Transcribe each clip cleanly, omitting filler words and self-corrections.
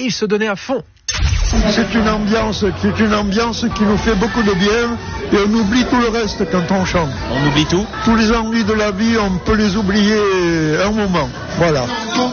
ils se donnaient à fond. C'est une ambiance qui nous fait beaucoup de bien et on oublie tout le reste quand on chante. On oublie tout ? Tous les ennuis de la vie, on peut les oublier un moment. Voilà.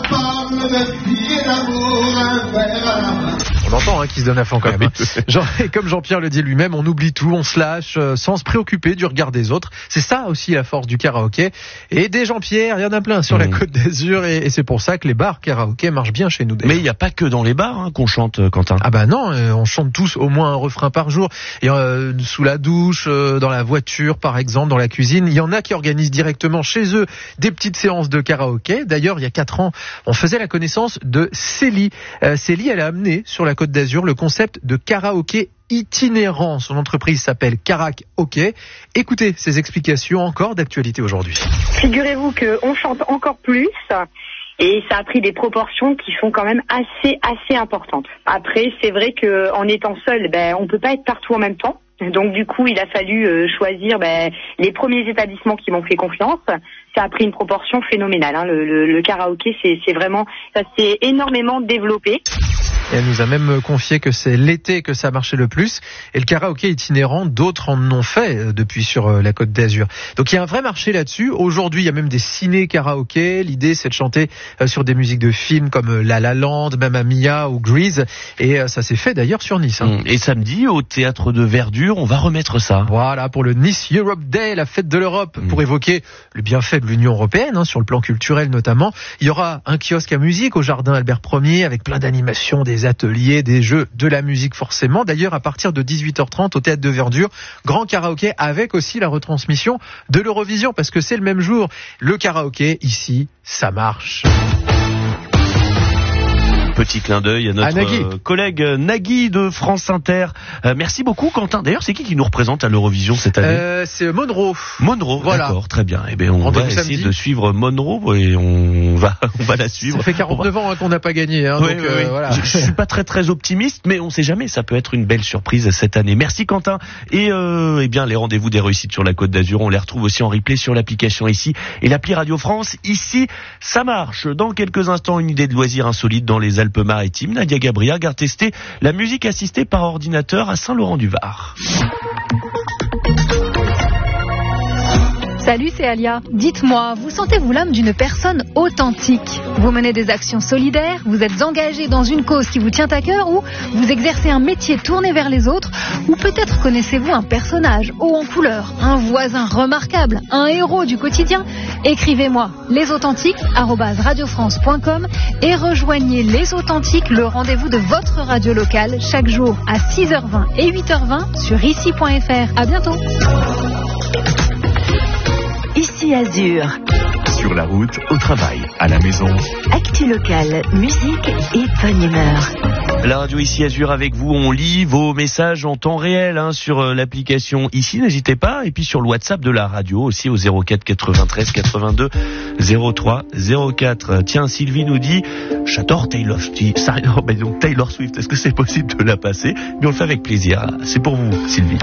On entend qu'ils se donnent à fond quand même. Et comme Jean-Pierre le dit lui-même, on oublie tout, on se lâche sans se préoccuper du regard des autres. C'est ça aussi la force du karaoké. Et des Jean-Pierre, il y en a plein sur la Côte d'Azur et c'est pour ça que les bars karaoké marchent bien chez nous. Mais il n'y a pas que dans les bars qu'on chante, Quentin. Ah bah non, on chante tous au moins un refrain par jour. Et sous la douche, dans la voiture par exemple, dans la cuisine. Il y en a qui organisent directement chez eux des petites séances de karaoké. D'ailleurs, il y a 4 ans, on faisait la connaissance de Célie. Célie, elle a amené sur la Côte d'Azur le concept de karaoké itinérant. Son entreprise s'appelle Carac Hockey. Écoutez ses explications encore d'actualité aujourd'hui. Figurez-vous qu'on chante encore plus. Et ça a pris des proportions qui sont quand même assez importantes. Après, c'est vrai qu'en étant seul, on peut pas être partout en même temps. Donc du coup, il a fallu choisir les premiers établissements qui m'ont fait confiance. Ça a pris une proportion phénoménale. Le karaoké, c'est vraiment, ça s'est énormément développé. Et elle nous a même confié que c'est l'été que ça marchait le plus. Et le karaoké itinérant, d'autres en ont fait depuis sur la Côte d'Azur. Donc il y a un vrai marché là-dessus. Aujourd'hui, il y a même des ciné-karaoké. L'idée, c'est de chanter sur des musiques de films comme La La Land, Mamma Mia ou Grease. Et ça s'est fait d'ailleurs sur Nice. Et samedi, au Théâtre de Verdure, on va remettre ça. Voilà, pour le Nice Europe Day, la fête de l'Europe, pour évoquer le bienfait de l'Union européenne, sur le plan culturel notamment. Il y aura un kiosque à musique au jardin Albert Ier avec plein d'animations, des ateliers, des jeux, de la musique forcément. D'ailleurs, à partir de 18h30 au Théâtre de Verdure, grand karaoké avec aussi la retransmission de l'Eurovision parce que c'est le même jour. Le karaoké, ici, ça marche. Petit clin d'œil à notre collègue Nagui de France Inter. Merci beaucoup, Quentin. D'ailleurs, c'est qui nous représente à l'Eurovision cette année ? C'est Monroe. Monroe, voilà. D'accord, très bien. Eh bien, on va essayer de suivre Monroe et on va la suivre. Ça fait 49 ans qu'on n'a pas gagné. Oui. Voilà. Je suis pas très optimiste, mais on sait jamais. Ça peut être une belle surprise cette année. Merci, Quentin. Et bien, les rendez-vous des réussites sur la Côte d'Azur, on les retrouve aussi en replay sur l'application ici et l'appli Radio France. Ici, ça marche. Dans quelques instants, une idée de loisirs insolite dans les Alpes-Maritimes. Nadia Gabriel a testé la musique assistée par ordinateur à Saint-Laurent-du-Var. Salut, c'est Alia. Dites-moi, vous sentez-vous l'âme d'une personne authentique ? Vous menez des actions solidaires, vous êtes engagé dans une cause qui vous tient à cœur ou vous exercez un métier tourné vers les autres ou peut-être connaissez-vous un personnage haut en couleur, un voisin remarquable, un héros du quotidien ? Écrivez-moi lesauthentiques@radiofrance.com et rejoignez Les Authentiques, le rendez-vous de votre radio locale chaque jour à 6h20 et 8h20 sur ici.fr. À bientôt. Ici Azur. Sur la route, au travail, à la maison. Actu locale, musique et bonne humeur. La radio Ici Azur avec vous, on lit vos messages en temps réel sur l'application Ici, n'hésitez pas. Et puis sur le WhatsApp de la radio aussi au 04 93 82 03 04. Tiens, Sylvie nous dit, j'adore Taylor Swift. Donc Taylor Swift, est-ce que c'est possible de la passer ? Mais on le fait avec plaisir. C'est pour vous, Sylvie.